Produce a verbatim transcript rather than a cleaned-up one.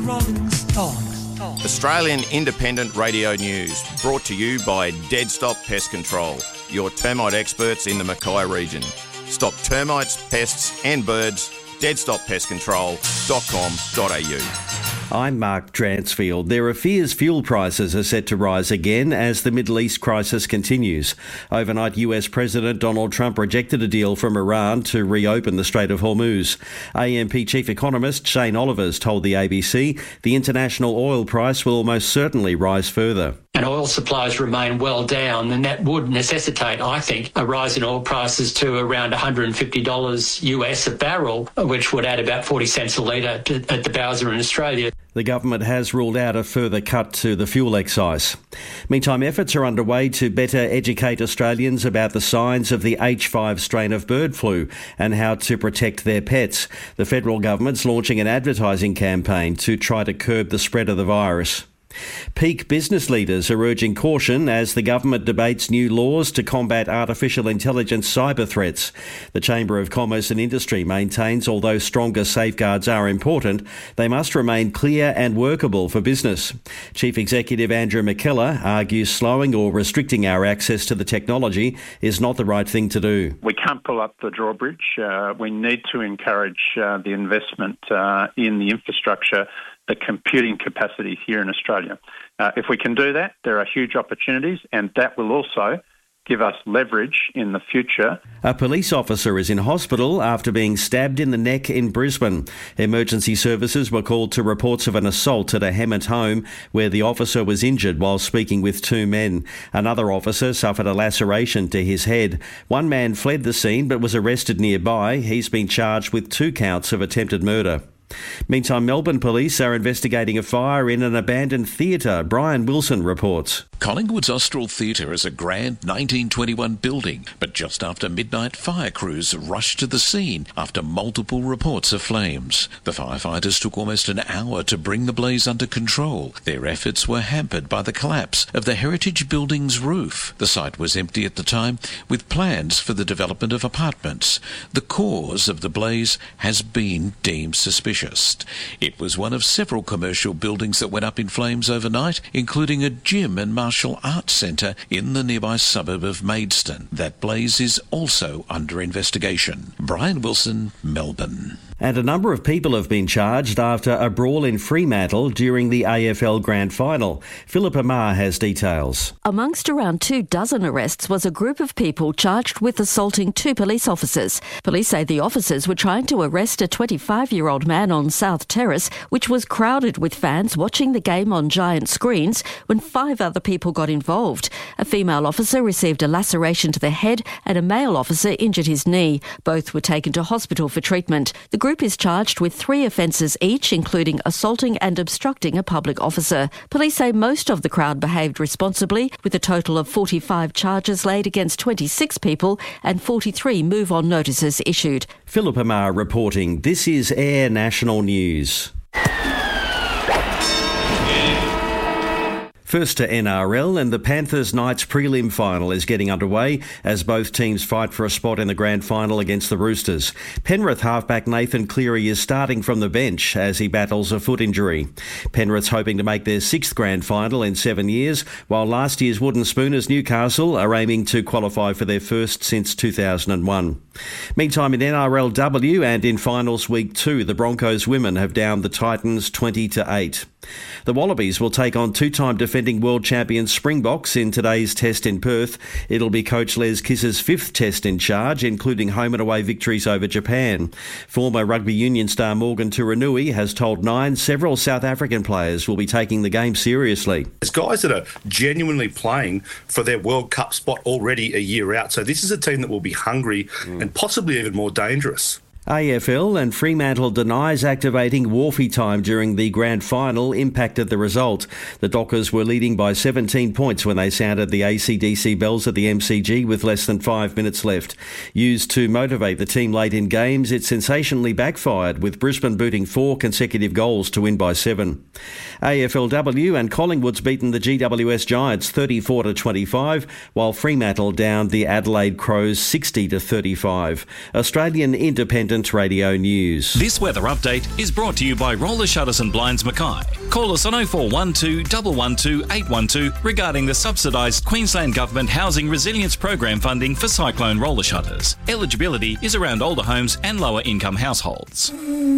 Rolling Stones. Australian Independent Radio News, brought to you by Dead Stop Pest Control, your termite experts in the Mackay region. Stop termites, pests and birds. dead stop pest control dot com dot a u. I'm Mark Dransfield. There are fears fuel prices are set to rise again as the Middle East crisis continues. Overnight, U S President Donald Trump rejected a deal from Iran to reopen the Strait of Hormuz. A M P chief economist Shane Olivers told the A B C the international oil price will almost certainly rise further. And oil supplies remain well down, and that would necessitate, I think, a rise in oil prices to around one hundred fifty dollars U S a barrel, which would add about forty cents a litre to, at the Bowser in Australia. The government has ruled out a further cut to the fuel excise. Meantime, efforts are underway to better educate Australians about the signs of the H five strain of bird flu and how to protect their pets. The federal government's launching an advertising campaign to try to curb the spread of the virus. Peak business leaders are urging caution as the government debates new laws to combat artificial intelligence cyber threats. The Chamber of Commerce and Industry maintains although stronger safeguards are important, they must remain clear and workable for business. Chief Executive Andrew McKellar argues slowing or restricting our access to the technology is not the right thing to do. We can't pull up the drawbridge. Uh, we need to encourage uh, the investment uh, in the infrastructure, the computing capacity here in Australia. Uh, if we can do that, there are huge opportunities, and that will also give us leverage in the future. A police officer is in hospital after being stabbed in the neck in Brisbane. Emergency services were called to reports of an assault at a Hemmant home where the officer was injured while speaking with two men. Another officer suffered a laceration to his head. One man fled the scene but was arrested nearby. He's been charged with two counts of attempted murder. Meantime, Melbourne police are investigating a fire in an abandoned theatre. Brian Wilson reports. Collingwood's Austral Theatre is a grand nineteen twenty-one building, but just after midnight, fire crews rushed to the scene after multiple reports of flames. The firefighters took almost an hour to bring the blaze under control. Their efforts were hampered by the collapse of the heritage building's roof. The site was empty at the time, with plans for the development of apartments. The cause of the blaze has been deemed suspicious. It was one of several commercial buildings that went up in flames overnight, including a gym and martial arts centre in the nearby suburb of Maidstone. That blaze is also under investigation. Brian Wilson, Melbourne. And a number of people have been charged after a brawl in Fremantle during the A F L Grand Final. Philippa Maher has details. Amongst around two dozen arrests was a group of people charged with assaulting two police officers. Police say the officers were trying to arrest a twenty-five-year-old man on South Terrace, which was crowded with fans watching the game on giant screens, when five other people got involved. A female officer received a laceration to the head and a male officer injured his knee. Both were taken to hospital for treatment. The group is charged with three offences each, including assaulting and obstructing a public officer. Police say most of the crowd behaved responsibly, with a total of forty-five charges laid against twenty-six people and forty-three move-on notices issued. Philippa Maher reporting. This is Air National News. First to N R L, and the Panthers Knights prelim final is getting underway as both teams fight for a spot in the grand final against the Roosters. Penrith halfback Nathan Cleary is starting from the bench as he battles a foot injury. Penrith's hoping to make their sixth grand final in seven years, while last year's Wooden Spooners Newcastle are aiming to qualify for their first since two thousand one. Meantime, in N R L W and in finals week two, the Broncos women have downed the Titans twenty to eight. The Wallabies will take on two-time defending world champion Springboks in today's test in Perth. It'll be coach Les Kiss's fifth test in charge, including home and away victories over Japan. Former rugby union star Morgan Turanui has told Nine several South African players will be taking the game seriously. There's guys that are genuinely playing for their World Cup spot already a year out, so this is a team that will be hungry mm. and possibly even more dangerous. A F L and Fremantle denies activating Wharfie time during the grand final impacted the result. The Dockers were leading by seventeen points when they sounded the A C D C bells at the M C G with less than five minutes left. Used to motivate the team late in games, it sensationally backfired, with Brisbane booting four consecutive goals to win by seven. A F L W and Collingwood's beaten the G W S Giants thirty-four to twenty-five, while Fremantle downed the Adelaide Crows sixty to thirty-five. Australian Independent Independent Radio News. This weather update is brought to you by Roller Shutters and Blinds Mackay. Call us on oh four one two, one one two, eight one two regarding the subsidised Queensland Government Housing Resilience Program funding for cyclone roller shutters. Eligibility is around older homes and lower income households.